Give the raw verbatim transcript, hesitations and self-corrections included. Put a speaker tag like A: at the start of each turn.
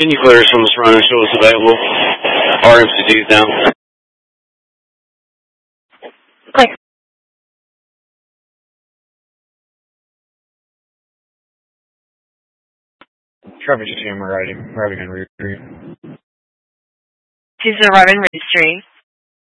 A: Can you clear us from this run and show us available? R M C D's down.
B: Clear.
C: Traffic jam arriving, arriving on Route three.
B: She's arriving on Route three.